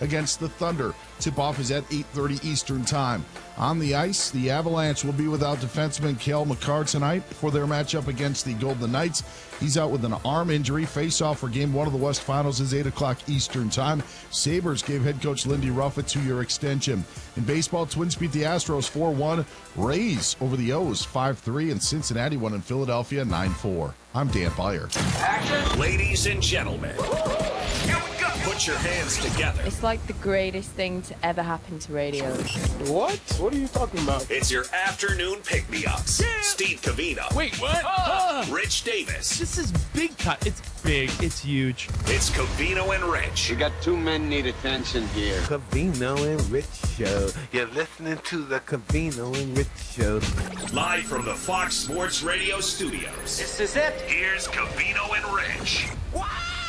against the Thunder. Tip-off is at 8:30 Eastern Time. On the ice, the Avalanche will be without defenseman Cale Makar tonight for their matchup against the Golden Knights. He's out with an arm injury. Face-off for Game 1 of the West Finals is 8 o'clock Eastern Time. Sabres gave head coach Lindy Ruff a 2-year extension. In baseball, Twins beat the Astros 4-1. Rays over the O's 5-3, and Cincinnati won in Philadelphia 9-4. I'm Dan Beyer. Action. Ladies and gentlemen, here we go. Put your hands together. It's like the greatest thing to ever happen to radio. What? What are you talking about? It's your afternoon pick-me-ups. Yeah. Steve Covino. Wait, what? Rich Davis. This is big cut. It's big. It's huge. It's Covino and Rich. We got two men need attention here. Covino and Rich Show. You're listening to the Covino and Rich Show. Live from the Fox Sports Radio studios. This is it. Here's Covino and Rich. Wow!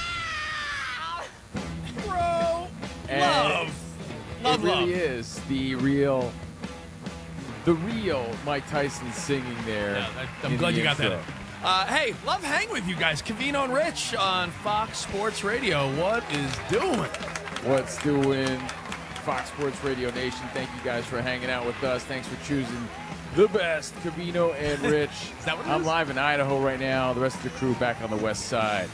Bro! It really is the real Mike Tyson singing there. Yeah, I'm glad you got that. Hey, love hanging with you guys. Covino and Rich on Fox Sports Radio. What is doing? What's doing? Fox Sports Radio Nation, thank you guys for hanging out with us. Thanks for choosing the best, Covino and Rich. Is that what it I'm is? live in Idaho right now. The rest of the crew back on the west side.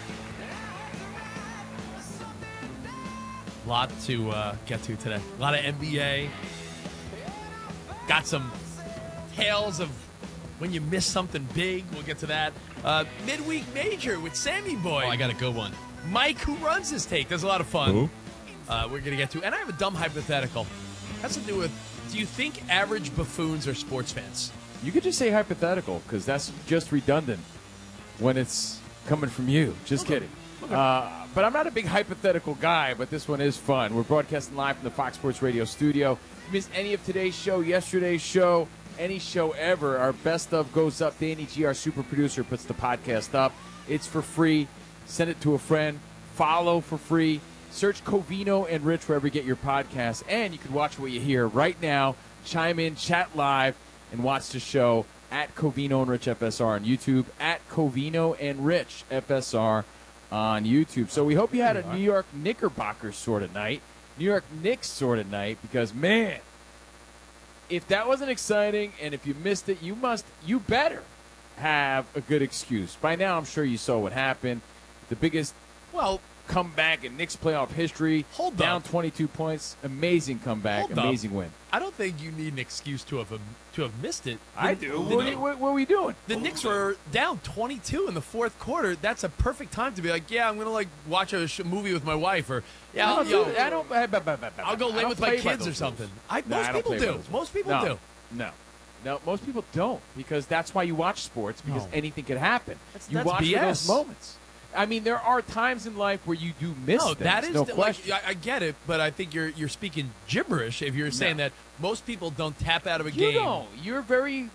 A lot to get to today. A lot of NBA. Got some tales of when you miss something big. We'll get to that. Midweek Major with Sammy Boy. Oh, I got a good one. Mike, who runs his take. There's a lot of fun. We're going to get to. And I have a dumb hypothetical. Has to do with, do you think average buffoons are sports fans? You could just say hypothetical because that's just redundant when it's coming from you. Just kidding. But I'm not a big hypothetical guy, but this one is fun. We're broadcasting live from the Fox Sports Radio studio. If you missed any of today's show, yesterday's show, any show ever, our best of goes up. Danny G, our super producer, puts the podcast up. It's for free. Send it to a friend. Follow for free. Search Covino and Rich wherever you get your podcasts. And you can watch what you hear right now. Chime in, chat live, and watch the show at Covino and Rich FSR on YouTube, at Covino and Rich FSR on YouTube. So we hope you had a New York Knickerbockers sort of night, New York Knicks sort of night, because, man, if that wasn't exciting and if you missed it, you better have a good excuse. By now, I'm sure you saw what happened. The biggest, comeback in Knicks playoff history. Down 22 points. Amazing comeback. Amazing win. I don't think you need an excuse to have missed it. I do. What are we doing? The Knicks were down 22 in the fourth quarter. That's a perfect time to be like, yeah, I'm going to watch a movie with my wife, or I'll go lay with my kids or something. Most people do. Most people do. No, most people don't, because that's why you watch sports, because anything could happen. You watch BS. for those moments. I mean, there are times in life where you do miss things. That is no question. I get it, but I think you're speaking gibberish if you're saying that most people don't tap out of a game. You don't. You're very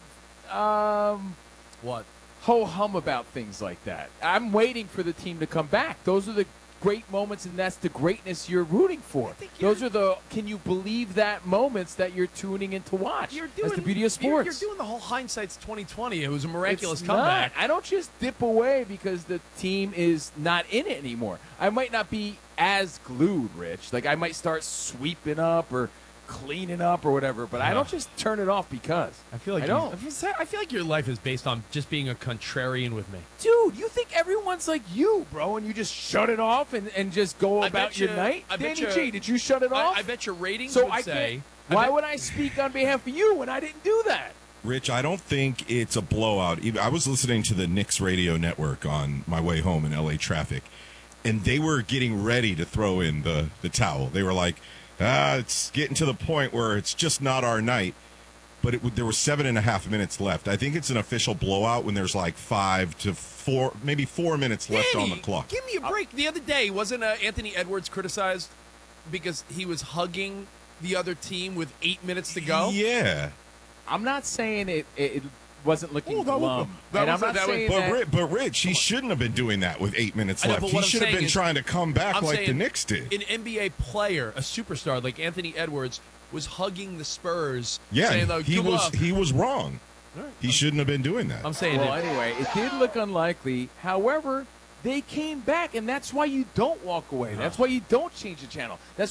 what? Ho-hum about things like that. I'm waiting for the team to come back. Those are the great moments, and that's the greatness you're rooting for. Those are the can you believe that moments that you're tuning in to watch. That's the beauty of sports. You're doing the whole hindsight's 2020. It was a miraculous comeback. I don't just dip away because the team is not in it anymore. I might not be as glued, Rich. Like I might start sweeping up or cleaning up or whatever, but I don't just turn it off because. I feel like I feel like your life is based on just being a contrarian with me. Dude, you think everyone's like you, bro, and you just shut it off and just go about your night? Danny G, did you shut it off? I bet your ratings would say. Why would I speak on behalf of you when I didn't do that? Rich, I don't think it's a blowout. I was listening to the Knicks radio network on my way home in LA traffic, and they were getting ready to throw in the towel. They were like, it's getting to the point where it's just not our night. But there were 7.5 minutes left. I think it's an official blowout when there's like 5 to 4, maybe 4 minutes left on the clock. Give me a break. The other day, wasn't Anthony Edwards criticized because he was hugging the other team with 8 minutes to go? Yeah. I'm not saying it wasn't looking glum. But Rich, he shouldn't have been doing that with 8 minutes left. He should have been trying to come back like the Knicks did. An NBA player, a superstar like Anthony Edwards, was hugging the Spurs. Yeah, saying, he was wrong. Right. He shouldn't have been doing that. I'm saying. Well, anyway, it did look unlikely. However, they came back, and that's why you don't walk away. That's why you don't change the channel. That's